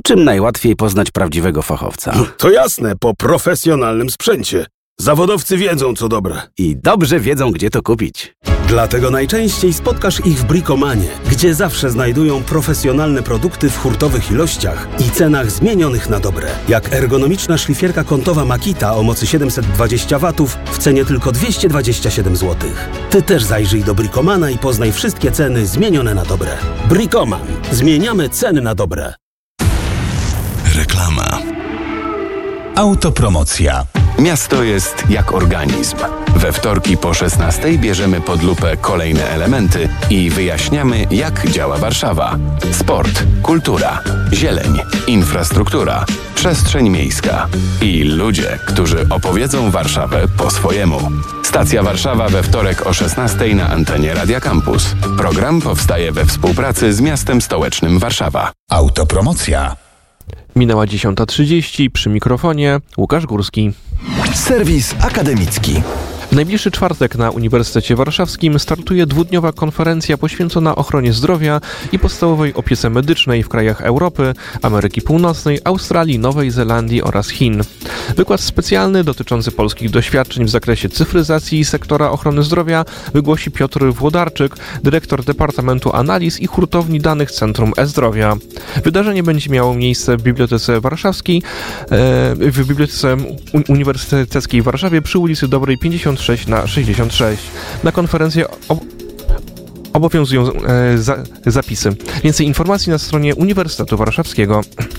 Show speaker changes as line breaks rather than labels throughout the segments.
czym najłatwiej poznać prawdziwego fachowca?
To jasne, po profesjonalnym sprzęcie. Zawodowcy wiedzą, co dobre.
I dobrze wiedzą, gdzie to kupić.
Dlatego najczęściej spotkasz ich w Bricomanie, gdzie zawsze znajdują profesjonalne produkty w hurtowych ilościach i cenach zmienionych na dobre. Jak ergonomiczna szlifierka kątowa Makita o mocy 720 W w cenie tylko 227 zł. Ty też zajrzyj do Bricomana i poznaj wszystkie ceny zmienione na dobre. Bricoman. Zmieniamy ceny na dobre.
Reklama. Autopromocja.
Miasto jest jak organizm. We wtorki po 16:00 bierzemy pod lupę kolejne elementy i wyjaśniamy, jak działa Warszawa. Sport, kultura, zieleń, infrastruktura, przestrzeń miejska i ludzie, którzy opowiedzą Warszawę po swojemu. Stacja Warszawa we wtorek o 16:00 na antenie Radia Campus. Program powstaje we współpracy z miastem stołecznym Warszawa.
Autopromocja.
Minęła 10:30, przy mikrofonie Łukasz Górski.
Serwis akademicki.
W najbliższy czwartek na Uniwersytecie Warszawskim startuje dwudniowa konferencja poświęcona ochronie zdrowia i podstawowej opiece medycznej w krajach Europy, Ameryki Północnej, Australii, Nowej Zelandii oraz Chin. Wykład specjalny dotyczący polskich doświadczeń w zakresie cyfryzacji sektora ochrony zdrowia wygłosi Piotr Włodarczyk, dyrektor Departamentu Analiz i Hurtowni Danych Centrum E-Zdrowia. Wydarzenie będzie miało miejsce w Bibliotece Warszawskiej, w Bibliotece Uniwersyteckiej w Warszawie przy ulicy Dobrej 56/66. Na konferencję obowiązują zapisy. Więcej informacji na stronie Uniwersytetu Warszawskiego.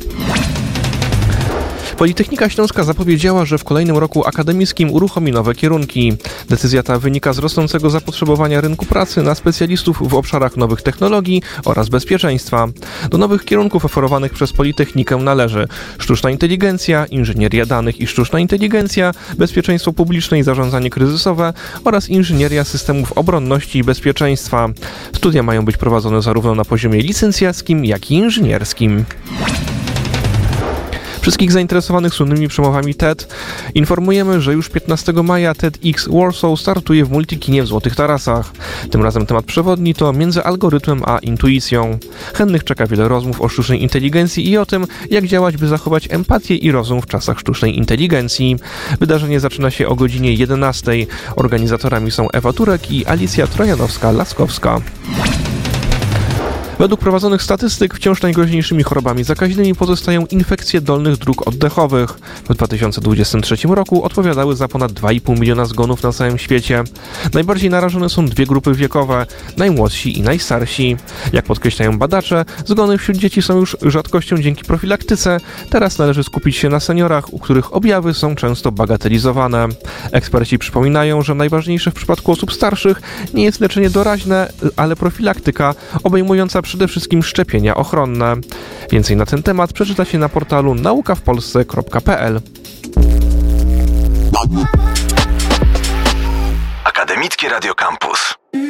Politechnika Śląska zapowiedziała, że w kolejnym roku akademickim uruchomi nowe kierunki. Decyzja ta wynika z rosnącego zapotrzebowania rynku pracy na specjalistów w obszarach nowych technologii oraz bezpieczeństwa. Do nowych kierunków oferowanych przez Politechnikę należy sztuczna inteligencja, inżynieria danych i sztuczna inteligencja, bezpieczeństwo publiczne i zarządzanie kryzysowe oraz inżynieria systemów obronności i bezpieczeństwa. Studia mają być prowadzone zarówno na poziomie licencjackim, jak i inżynierskim. Wszystkich zainteresowanych słynnymi przemowami TED informujemy, że już 15 maja TEDx Warsaw startuje w Multikinie w Złotych Tarasach. Tym razem temat przewodni to między algorytmem a intuicją. Chętnych czeka wiele rozmów o sztucznej inteligencji i o tym, jak działać, by zachować empatię i rozum w czasach sztucznej inteligencji. Wydarzenie zaczyna się o godzinie 11:00. Organizatorami są Ewa Turek i Alicja Trojanowska-Laskowska. Według prowadzonych statystyk wciąż najgroźniejszymi chorobami zakaźnymi pozostają infekcje dolnych dróg oddechowych. W 2023 roku odpowiadały za ponad 2,5 miliona zgonów na całym świecie. Najbardziej narażone są dwie grupy wiekowe, najmłodsi i najstarsi. Jak podkreślają badacze, zgony wśród dzieci są już rzadkością dzięki profilaktyce. Teraz należy skupić się na seniorach, u których objawy są często bagatelizowane. Eksperci przypominają, że najważniejsze w przypadku osób starszych nie jest leczenie doraźne, ale profilaktyka obejmująca przede wszystkim szczepienia ochronne. Więcej na ten temat przeczyta się na portalu naukawpolsce.pl.
Akademickie Radio Campus.